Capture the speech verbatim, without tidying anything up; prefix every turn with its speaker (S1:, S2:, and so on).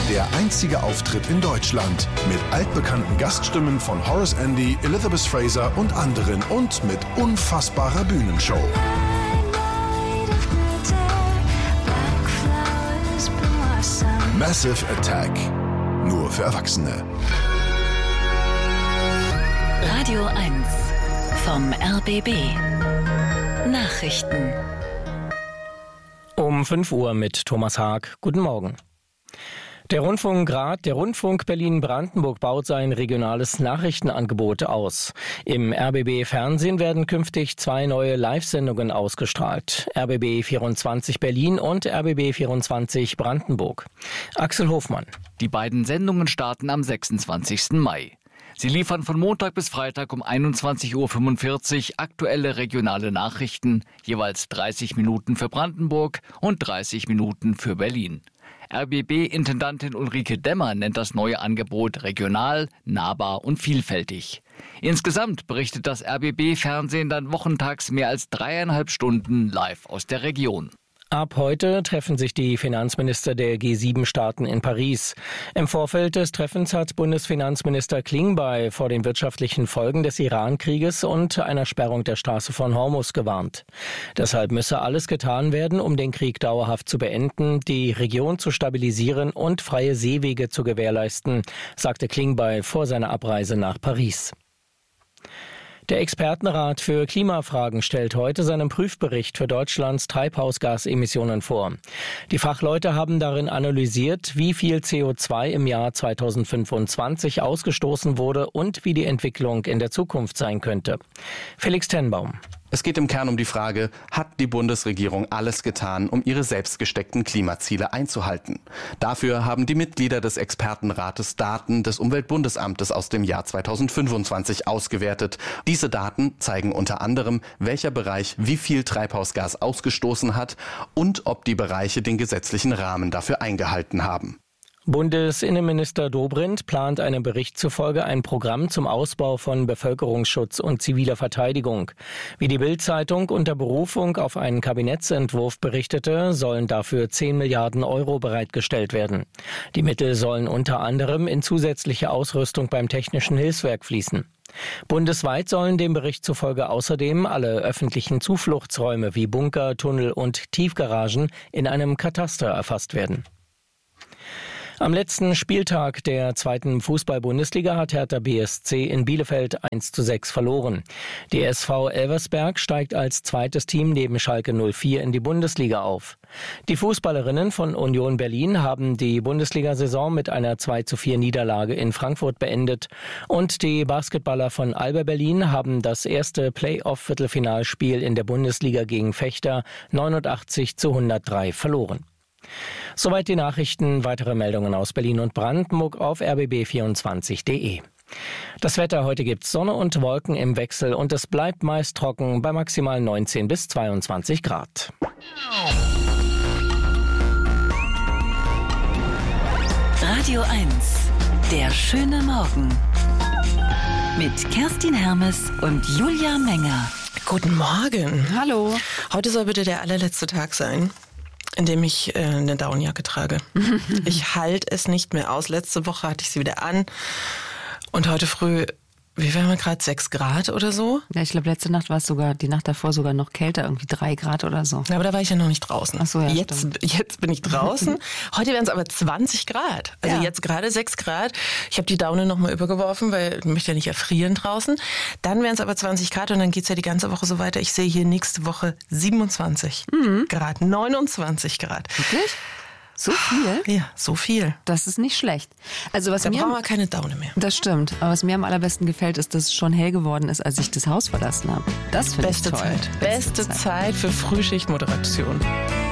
S1: Der einzige Auftritt in Deutschland mit altbekannten Gaststimmen von Horace Andy, Elizabeth Fraser und anderen und mit unfassbarer Bühnenshow. Massive Attack. Nur für Erwachsene.
S2: Radio eins vom R B B. Nachrichten.
S3: Um fünf Uhr mit Thomas Haag. Guten Morgen. Der Rundfunk Grad, der Rundfunk Berlin-Brandenburg baut sein regionales Nachrichtenangebot aus. Im R B B Fernsehen werden künftig zwei neue Live-Sendungen ausgestrahlt. R B B vierundzwanzig Berlin und R B B vierundzwanzig Brandenburg. Axel Hofmann.
S4: Die beiden Sendungen starten am sechsundzwanzigsten Mai. Sie liefern von Montag bis Freitag um einundzwanzig Uhr fünfundvierzig aktuelle regionale Nachrichten, jeweils dreißig Minuten für Brandenburg und dreißig Minuten für Berlin. R B B-Intendantin Ulrike Demmer nennt das neue Angebot regional, nahbar und vielfältig. Insgesamt berichtet das R B B-Fernsehen dann wochentags mehr als dreieinhalb Stunden live aus der Region.
S3: Ab heute treffen sich die Finanzminister der G sieben Staaten in Paris. Im Vorfeld des Treffens hat Bundesfinanzminister Klingbeil vor den wirtschaftlichen Folgen des Iran-Krieges und einer Sperrung der Straße von Hormuz gewarnt. Deshalb müsse alles getan werden, um den Krieg dauerhaft zu beenden, die Region zu stabilisieren und freie Seewege zu gewährleisten, sagte Klingbeil vor seiner Abreise nach Paris. Der Expertenrat für Klimafragen stellt heute seinen Prüfbericht für Deutschlands Treibhausgasemissionen vor. Die Fachleute haben darin analysiert, wie viel C O zwei im Jahr zweitausendfünfundzwanzig ausgestoßen wurde und wie die Entwicklung in der Zukunft sein könnte. Felix Tenbaum.
S5: Es geht im Kern um die Frage, hat die Bundesregierung alles getan, um ihre selbst gesteckten Klimaziele einzuhalten? Dafür haben die Mitglieder des Expertenrates Daten des Umweltbundesamtes aus dem Jahr zweitausendfünfundzwanzig ausgewertet. Diese Daten zeigen unter anderem, welcher Bereich wie viel Treibhausgas ausgestoßen hat und ob die Bereiche den gesetzlichen Rahmen dafür eingehalten haben.
S3: Bundesinnenminister Dobrindt plant einem Bericht zufolge ein Programm zum Ausbau von Bevölkerungsschutz und ziviler Verteidigung. Wie die Bild-Zeitung unter Berufung auf einen Kabinettsentwurf berichtete, sollen dafür zehn Milliarden Euro bereitgestellt werden. Die Mittel sollen unter anderem in zusätzliche Ausrüstung beim Technischen Hilfswerk fließen. Bundesweit sollen dem Bericht zufolge außerdem alle öffentlichen Zufluchtsräume wie Bunker, Tunnel und Tiefgaragen in einem Kataster erfasst werden. Am letzten Spieltag der zweiten Fußball-Bundesliga hat Hertha B S C in Bielefeld eins zu sechs verloren. Die S V Elversberg steigt als zweites Team neben Schalke null vier in die Bundesliga auf. Die Fußballerinnen von Union Berlin haben die Bundesliga-Saison mit einer zwei zu vier Niederlage in Frankfurt beendet und die Basketballer von Alba Berlin haben das erste Play-off-Viertelfinalspiel in der Bundesliga gegen Fechter neunundachtzig zu hundertdrei verloren. Soweit die Nachrichten. Weitere Meldungen aus Berlin und Brandenburg auf r b b vierundzwanzig punkt d e. Das Wetter: heute gibt's Sonne und Wolken im Wechsel und es bleibt meist trocken bei maximal neunzehn bis zweiundzwanzig Grad.
S2: Radio eins, der schöne Morgen. Mit Kerstin Hermes und Julia Menger.
S6: Guten Morgen.
S7: Hallo.
S6: Heute soll bitte der allerletzte Tag sein, in dem ich äh, eine Daunenjacke trage. Ich halte es nicht mehr aus. Letzte Woche hatte ich sie wieder an und heute früh, wie waren wir gerade, sechs Grad oder so?
S7: Ja, ich glaube, letzte Nacht war es sogar, die Nacht davor sogar noch kälter, irgendwie drei Grad oder so.
S6: Ja, aber da war ich ja noch nicht draußen.
S7: Ach so, ja,
S6: jetzt, jetzt bin ich draußen. Heute wären es aber zwanzig Grad. Also
S7: Ja.
S6: jetzt gerade sechs Grad. Ich habe die Daune nochmal übergeworfen, weil ich möchte ja nicht erfrieren draußen. Dann wären es aber zwanzig Grad und dann geht's ja die ganze Woche so weiter. Ich sehe hier nächste Woche siebenundzwanzig Grad, neunundzwanzig Grad.
S7: Wirklich? So viel?
S6: Ja, so viel.
S7: Das ist nicht schlecht. Also was
S6: Da
S7: mir
S6: brauchen wir keine Daune mehr.
S7: Das stimmt. Aber was mir am allerbesten gefällt, ist, dass es schon hell geworden ist, als ich das Haus verlassen habe. Das finde ich
S6: Beste
S7: toll.
S6: Zeit. Beste Zeit für Frühschichtmoderation.